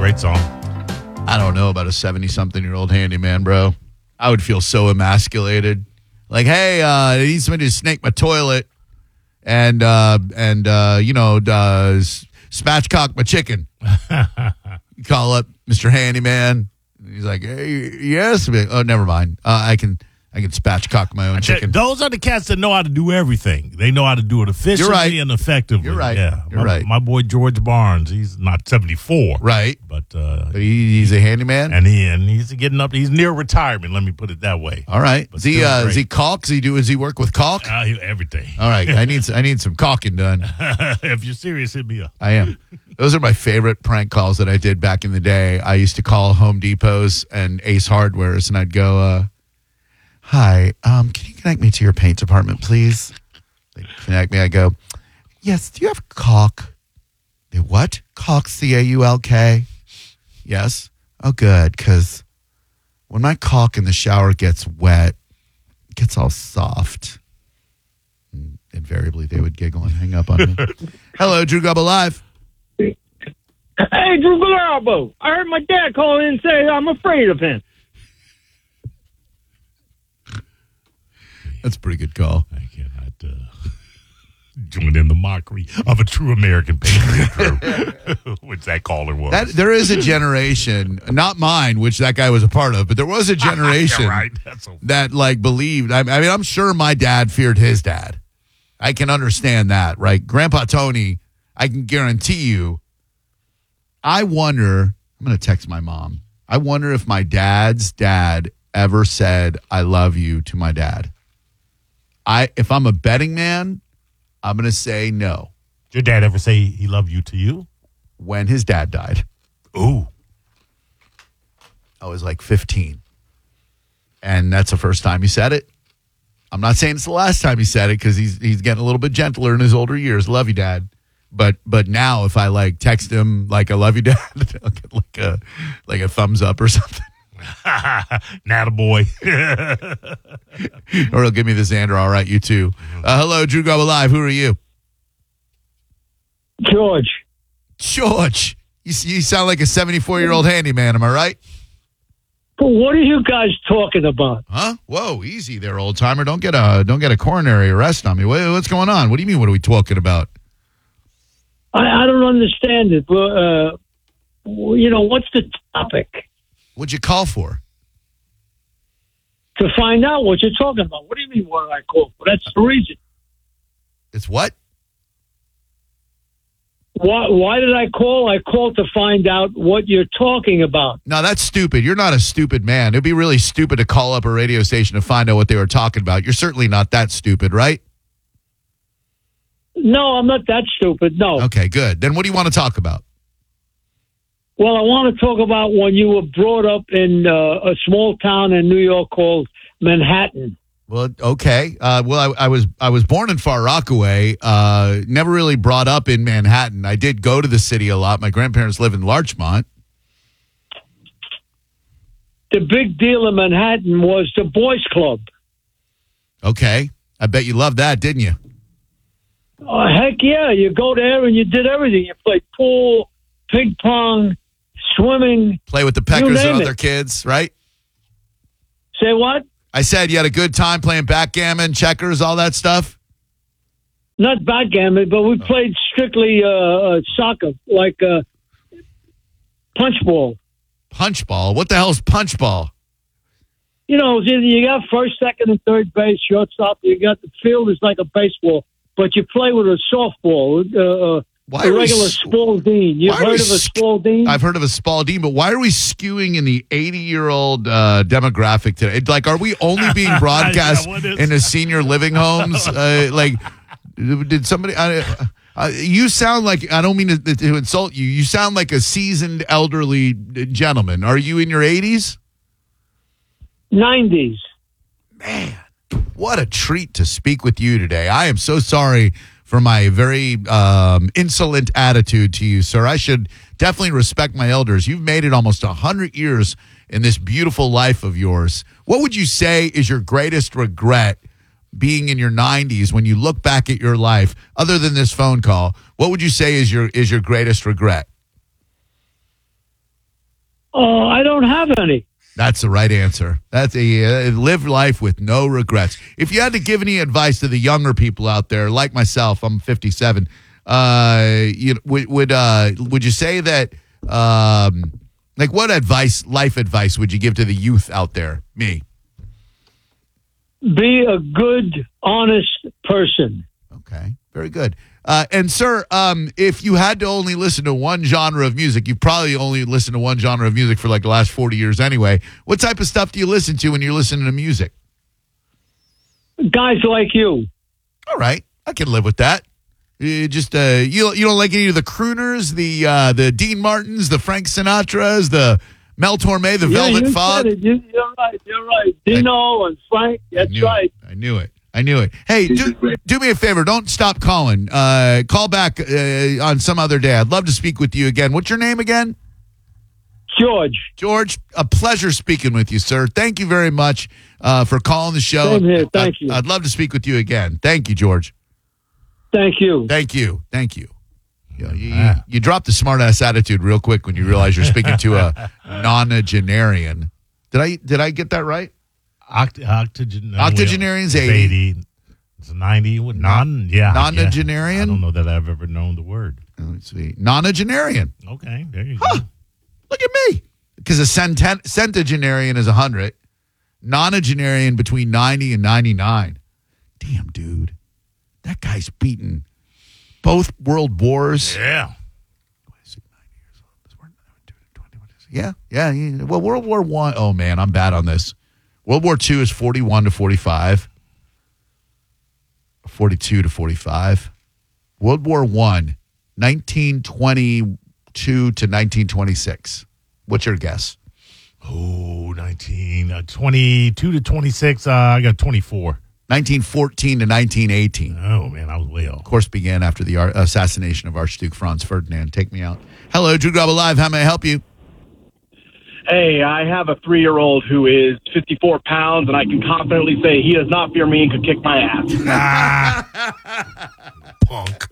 Great song. I don't know about a 70-something-year-old handyman, bro. I would feel so emasculated. Like, hey, I need somebody to snake my toilet and spatchcock my chicken. You call up Mr. Handyman. He's like, hey, yes. Oh, never mind. I can spatchcock my own chicken. Those are the cats that know how to do everything. They know how to do it efficiently and effectively. You're right. Yeah. You're right. My boy George Barnes, he's not 74. Right. But he's a handyman? And he's getting up. He's near retirement, let me put it that way. All right. Is he caulk? Does he work with caulk? Everything. All right. I need some caulking done. If you're serious, hit me up. I am. Those are my favorite prank calls that I did back in the day. I used to call Home Depots and Ace Hardwares, and I'd go, hi, can you connect me to your paint department, please? They connect me. I go, yes, do you have caulk? They, what? Caulk, C-A-U-L-K? Yes. Oh, good, because when my caulk in the shower gets wet, it gets all soft. And invariably, they would giggle and hang up on me. Hello, Drew Gubba Live. Hey, Drew Garabo. I heard my dad call in and say I'm afraid of him. That's a pretty good call. I cannot join in the mockery of a true American patriot, which that caller was. There is a generation, not mine, which that guy was a part of, but there was a generation yeah, right. that believed. I mean, I'm sure my dad feared his dad. I can understand that, right? Grandpa Tony, I can guarantee you. I wonder, I'm going to text my mom. I wonder if my dad's dad ever said, I love you to my dad. If I'm a betting man, I'm going to say no. Did your dad ever say he loved you to you? When his dad died. Ooh. I was like 15. And that's the first time he said it. I'm not saying it's the last time he said it because he's getting a little bit gentler in his older years. Love you, Dad. But now if I text him I love you, Dad, I'll get like a thumbs up or something. Nattaboy. Or he'll give me the Xander. All right, you too. Hello, Drew Gubba Live. Who are you? George. You sound like a 74-year-old handyman. Am I right? But what are you guys talking about? Huh? Whoa, easy there, old timer. Don't get a coronary arrest on me. What's going on? What do you mean? What are we talking about? I don't understand it. But, what's the topic? What'd you call for? To find out what you're talking about. What do you mean, what did I call for? That's the reason. It's what? Why did I call? I called to find out what you're talking about. No, that's stupid. You're not a stupid man. It'd be really stupid to call up a radio station to find out what they were talking about. You're certainly not that stupid, right? No, I'm not that stupid, no. Okay, good. Then what do you want to talk about? Well, I want to talk about when you were brought up in a small town in New York called Manhattan. Well, okay. I was born in Far Rockaway. Never really brought up in Manhattan. I did go to the city a lot. My grandparents live in Larchmont. The big deal in Manhattan was the Boys Club. Okay. I bet you loved that, didn't you? Oh, heck yeah. You go there and you did everything. You played pool, ping pong, swimming. Play with the Peckers and other kids, right? Say what? I said you had a good time playing backgammon, checkers, all that stuff? Not backgammon, but we played strictly soccer, like punch ball. Punch ball? What the hell is punch ball? You got first, second, and third base, shortstop. You got the field is like a baseball, but you play with a softball, a regular Spalding. You've heard of a Spalding? I've heard of a Spalding, but why are we skewing in the 80-year-old demographic today? Are we only being broadcast in the senior living homes? Did somebody... you sound like... I don't mean to insult you. You sound like a seasoned elderly gentleman. Are you in your 80s? 90s. Man, what a treat to speak with you today. I am so sorry for my very insolent attitude to you, sir. I should definitely respect my elders. You've made it almost 100 years in this beautiful life of yours. What would you say is your greatest regret being in your 90s when you look back at your life, other than this phone call? What would you say is your greatest regret? don't have any. That's the right answer. That's live life with no regrets. If you had to give any advice to the younger people out there, like myself, I'm 57. Would you say that? Like, what life advice, would you give to the youth out there? Me. Be a good, honest person. Okay, very good. And sir, if you had to only listen to one genre of music, you probably only listened to one genre of music for like the last 40 years anyway. What type of stuff do you listen to when you're listening to music? Guys like you. All right, I can live with that. You just you don't like any of the crooners, the Dean Martins, the Frank Sinatras, the Mel Torme, the Velvet Fog. You're right. Dino and Frank. That's right. I knew it. Hey, do me a favor. Don't stop calling. Call back on some other day. I'd love to speak with you again. What's your name again? George. George, a pleasure speaking with you, sir. Thank you very much for calling the show. Same here. Thank you. I'd love to speak with you again. Thank you, George. Thank you. You drop the smart-ass attitude real quick when you realize you're speaking to a nonagenarian. Did I get that right? Octogenarian's 80. It's 90. Nonagenarian? I don't know that I've ever known the word. Let's see. Nonagenarian. Okay, there you go. Look at me. Because a centenarian is 100. Nonagenarian between 90 and 99. Damn, dude. That guy's beaten both world wars. Yeah. Yeah. Well, World War I. Oh, man, I'm bad on this. World War II is 41 to 45. 42 to 45. World War I, 1922 to 1926. What's your guess? Oh, 22 to 26. I got 24. 1914 to 1918. Oh, man, I was way off. Of course, began after the assassination of Archduke Franz Ferdinand. Take me out. Hello, Drew Garabo Live. How may I help you? Hey, I have a 3-year-old who is 54 pounds, and I can confidently say he does not fear me and could kick my ass. Punk.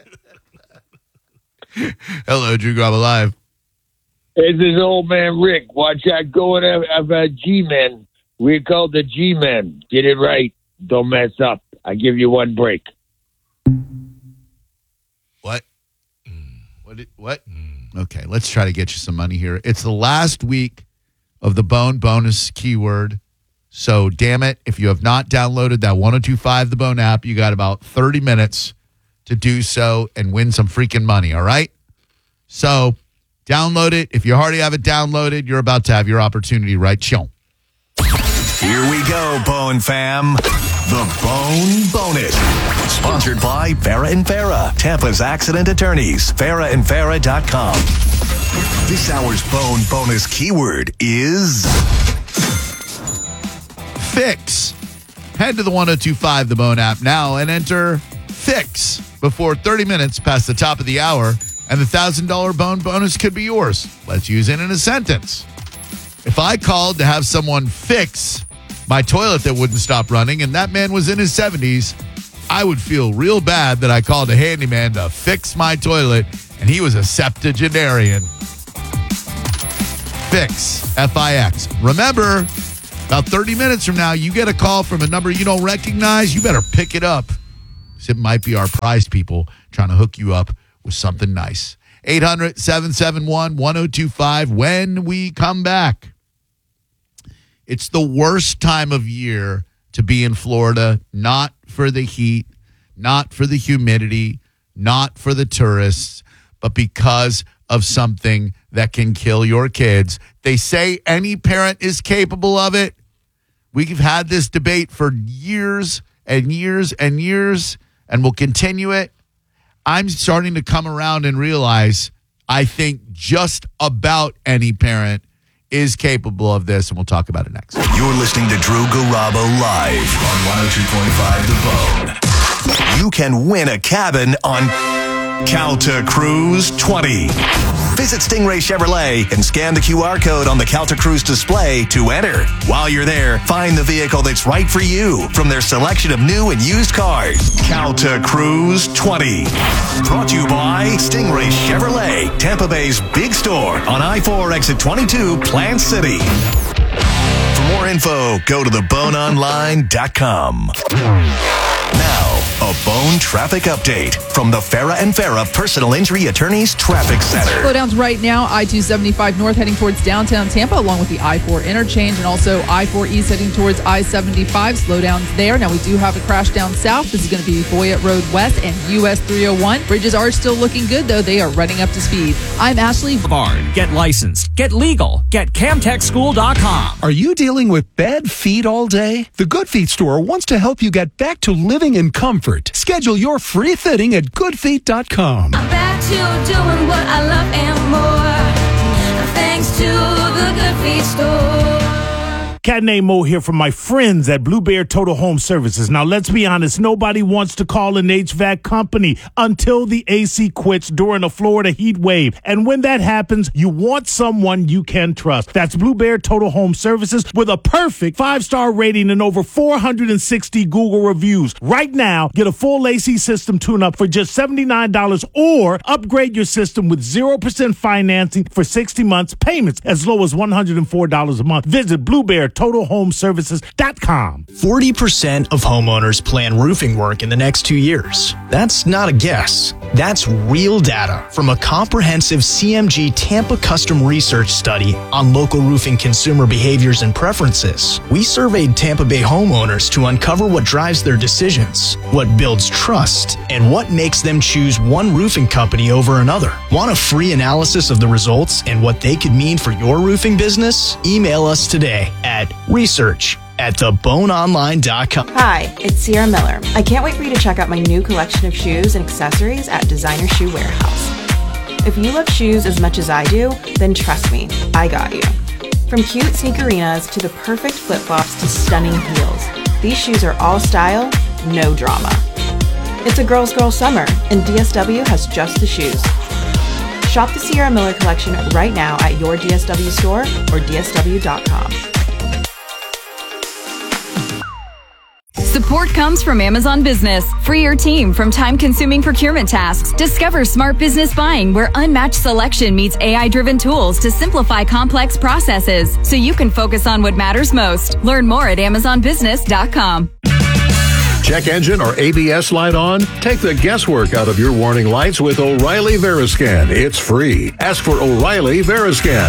Hello, Drew Garabo Live. Hey, this is old man Rick. Watch out going of G-Men. We're called the G-Men. Get it right. Don't mess up. I give you one break. What? What? Okay, let's try to get you some money here. It's the last week of the Bone bonus keyword. So, damn it, if you have not downloaded that 1025 The Bone app, you got about 30 minutes to do so and win some freaking money, all right? So, download it. If you already have it downloaded, you're about to have your opportunity, right? Chill. Here we go, Bone fam. The Bone Bonus. Sponsored by Farah and Farah, Tampa's accident attorneys. FarahandFarah.com. This hour's Bone Bonus keyword is fix. Head to the 1025 The Bone app now and enter fix before 30 minutes past the top of the hour, and the $1,000 Bone Bonus could be yours. Let's use it in a sentence. If I called to have someone fix my toilet that wouldn't stop running, and that man was in his 70s, I would feel real bad that I called a handyman to fix my toilet, and he was a septuagenarian. Fix, F-I-X. Remember, about 30 minutes from now, you get a call from a number you don't recognize. You better pick it up. It might be our prize people trying to hook you up with something nice. 800-771-1025 when we come back. It's the worst time of year to be in Florida, not for the heat, not for the humidity, not for the tourists, but because of something that can kill your kids. They say any parent is capable of it. We've had this debate for years and years and years, and we'll continue it. I'm starting to come around and realize I think just about any parent is capable of this, and we'll talk about it next. You're listening to Drew Garabo live on 102.5 The Bone. You can win a cabin on Calta Cruise 20. Visit Stingray Chevrolet and scan the QR code on the Calta Cruise display to enter. While you're there, find the vehicle that's right for you from their selection of new and used cars. Calta Cruise 20. Brought to you by Stingray Chevrolet, Tampa Bay's big store on I-4 exit 22, Plant City. For more info, go to theboneonline.com. Now, a Bone traffic update from the Farah and Farah Personal Injury Attorneys Traffic Center. Slowdowns right now, I-275 north heading towards downtown Tampa, along with the I-4 interchange, and also I-4 east heading towards I-75. Slowdowns there. Now, we do have a crash down south. This is going to be Boyett Road West and US 301. Bridges are still looking good, though. They are running up to speed. I'm Ashley. Get licensed. Get legal. Get CamTechSchool.com. Are you dealing with bad feet all day? The Good Feet store wants to help you get back to living in comfort. Schedule your free fitting at goodfeet.com. I'm back to doing what I love and more, thanks to the Good Feet store. Cat named Mo here from my friends at Blue Bear Total Home Services. Now, let's be honest. Nobody wants to call an HVAC company until the AC quits during a Florida heat wave. And when that happens, you want someone you can trust. That's Blue Bear Total Home Services with a perfect 5-star rating and over 460 Google reviews. Right now, get a full AC system tune-up for just $79 or upgrade your system with 0% financing for 60 months, payments as low as $104 a month. Visit Blue Bear TotalHomeServices.com. 40% of homeowners plan roofing work in the next 2 years. That's not a guess. That's real data from a comprehensive CMG Tampa custom research study on local roofing consumer behaviors and preferences. We surveyed Tampa Bay homeowners to uncover what drives their decisions, what builds trust, and what makes them choose one roofing company over another. Want a free analysis of the results and what they could mean for your roofing business? Email us today at research@theboneonline.com. Hi, it's Sierra Miller. I can't wait for you to check out my new collection of shoes and accessories at Designer Shoe Warehouse. If you love shoes as much as I do, then trust me, I got you. From cute sneakerinas to the perfect flip-flops to stunning heels, these shoes are all style, no drama. It's a girl's girl summer, and DSW has just the shoes. Shop the Sierra Miller collection right now at your DSW store or dsw.com. Support comes from Amazon Business. Free your team from time-consuming procurement tasks. Discover smart business buying where unmatched selection meets AI-driven tools to simplify complex processes so you can focus on what matters most. Learn more at amazonbusiness.com. Check engine or ABS light on? Take the guesswork out of your warning lights with O'Reilly Veriscan. It's free. Ask for O'Reilly Veriscan.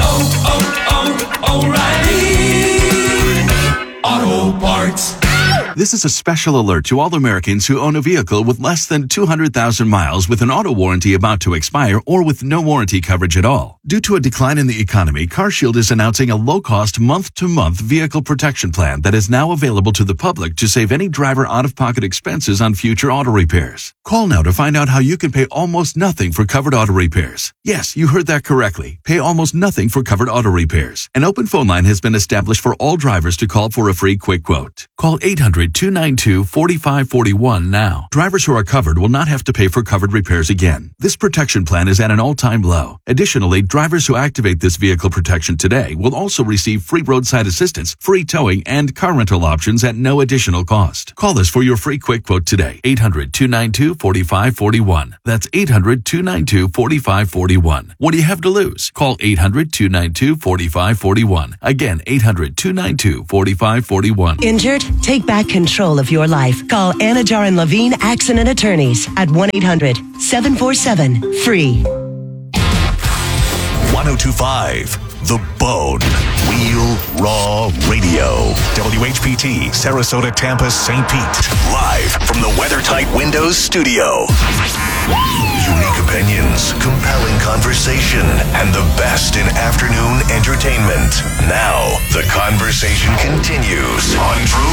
O'Reilly Auto Parts. This is a special alert to all Americans who own a vehicle with less than 200,000 miles with an auto warranty about to expire or with no warranty coverage at all. Due to a decline in the economy, CarShield is announcing a low-cost month-to-month vehicle protection plan that is now available to the public to save any driver out-of-pocket expenses on future auto repairs. Call now to find out how you can pay almost nothing for covered auto repairs. Yes, you heard that correctly. Pay almost nothing for covered auto repairs. An open phone line has been established for all drivers to call for a free quick quote. Call 800-292-4541 now. Drivers who are covered will not have to pay for covered repairs again. This protection plan is at an all-time low. Additionally, drivers who activate this vehicle protection today will also receive free roadside assistance, free towing, and car rental options at no additional cost. Call us for your free quick quote today. 800-292-4541. That's 800-292-4541. What do you have to lose? Call 800-292-4541. Again, 800-292-4541. Injured? Take back control of your life. Call Anna Jar and Levine Accident Attorneys at 1-800-747-FREE. 1025 The Bone. Real Raw Radio. WHPT, Sarasota, Tampa, St. Pete. Live from the WeatherTight Windows studio. Unique opinions, compelling conversation, and the best in afternoon entertainment. Now, the conversation continues on Drew